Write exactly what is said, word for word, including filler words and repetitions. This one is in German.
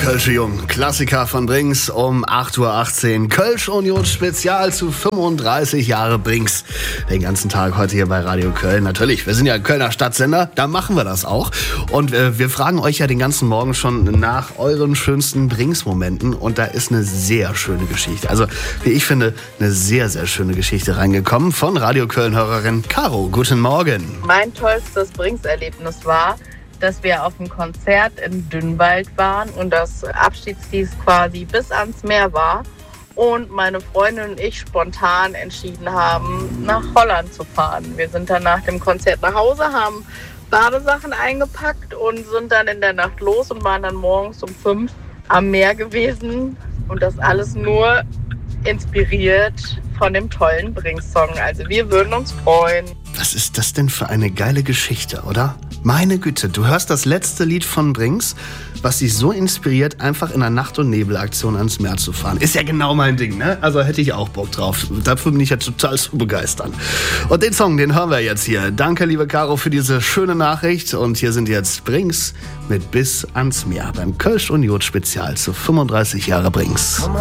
Kölsche Jung, Klassiker von Brings um acht Uhr achtzehn. Kölsch Union Spezial zu fünfunddreißig Jahre Brings. Den ganzen Tag heute hier bei Radio Köln. Natürlich, wir sind ja Kölner Stadtsender, da machen wir das auch. Und äh, wir fragen euch ja den ganzen Morgen schon nach euren schönsten Brings-Momenten. Und da ist eine sehr schöne Geschichte. Also, wie ich finde, eine sehr, sehr schöne Geschichte reingekommen von Radio Köln-Hörerin Caro. Guten Morgen. Mein tollstes Brings-Erlebnis war, dass wir auf einem Konzert in Dünnwald waren und das Abschiedslied quasi bis ans Meer war und meine Freundin und ich spontan entschieden haben, nach Holland zu fahren. Wir sind dann nach dem Konzert nach Hause, haben Badesachen eingepackt und sind dann in der Nacht los und waren dann morgens um fünf am Meer gewesen und das alles nur inspiriert von dem tollen Brings-Song. Also wir würden uns freuen. Was ist das denn für eine geile Geschichte, oder? Meine Güte, du hörst das letzte Lied von Brings, was dich so inspiriert, einfach in einer Nacht- und Nebelaktion ans Meer zu fahren. Ist ja genau mein Ding, ne? Also hätte ich auch Bock drauf. Dafür bin ich ja total zu begeistern. Und den Song, den hören wir jetzt hier. Danke, liebe Caro, für diese schöne Nachricht. Und hier sind jetzt Brings mit Bis ans Meer beim Kölsch Union Spezial zu fünfunddreißig Jahre Brings.